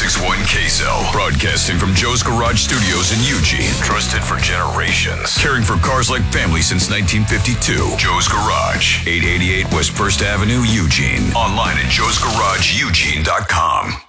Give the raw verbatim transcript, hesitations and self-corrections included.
sixty-one Queso. Broadcasting from Joe's Garage Studios in Eugene. Trusted for generations. Caring for cars like family since nineteen fifty-two. Joe's Garage. eight eighty-eight West First Avenue, Eugene. Online at joes garage eugene dot com.